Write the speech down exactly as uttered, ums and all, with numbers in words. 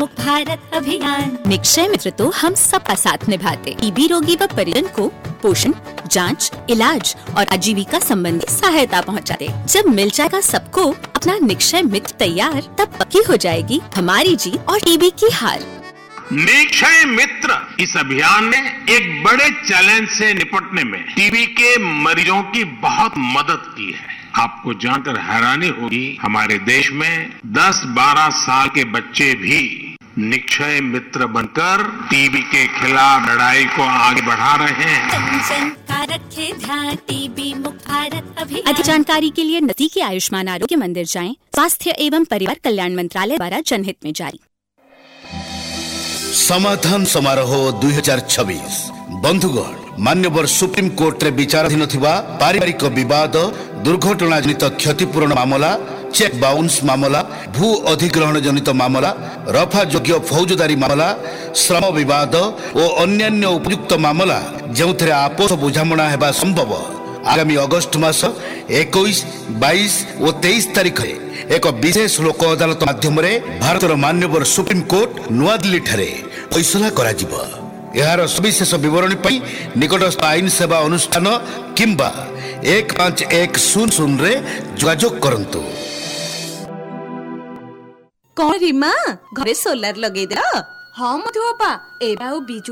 मुक्त भारत अभियान। निक्षय मित्र तो हम सबका साथ निभाते। टीबी रोगी व परिजन को पोषण, जांच, इलाज और आजीविका संबंधी सहायता पहुंचाते। जब मिल जाएगा सबको अपना निक्षय मित्र तैयार, तब पक्की हो जाएगी हमारी जीत और टीबी की हार। निक्षय मित्र इस अभियान ने एक बड़े चैलेंज से निपटने में टीबी के मरीजों की बहुत मदद की है। आपको जानकर हैरानी होगी, हमारे देश में दस बारह साल के बच्चे भी निक्षय मित्र बनकर टीबी के खिलाफ लड़ाई को आगे बढ़ा रहे हैं। जन का रखे ध्यान, टीबी मुक्त भारत अभियान। अधिक जानकारी के लिए नजदीकी आयुष्मान आरोग्य मंदिर जाएं। स्वास्थ्य एवं परिवार कल्याण मंत्रालय द्वारा जनहित में जारी। समाधान समारोह दुई हजार छब्बीस बंधुगण, मान्यवर सुप्रीम कोर्ट रे विचाराधीन थिबा पारिवारिक विवाद, दुर्घटना जनित क्षतिपूरण मामला, चेक बाउंस मामला, भू अधिग्रहण जनित मामला, रफा योग्य फौजदारी मामला, श्रम विवाद और अन्यान्य उपयुक्त मामला जो आपस बुझामणा हेबा संभव आगामी अगस्ट मास इक्कीस, बाईस और तेईस तारीख में एक विशेष लोक अदालत माध्यम भारतर मान्यवर सुप्रीम कोर्ट नुआ दिल्ली ठारे फैसला करा जिवो। यार सविशेष विवरणी पई निकटस्थ आईन सेवा अनुष्ठान किंबा एक पांच एक शून्य शून्य रे जोगाजोग करंतु। कौन रीमा घरे सोलार लगे दे? हाँ मधु बापा ए बिजु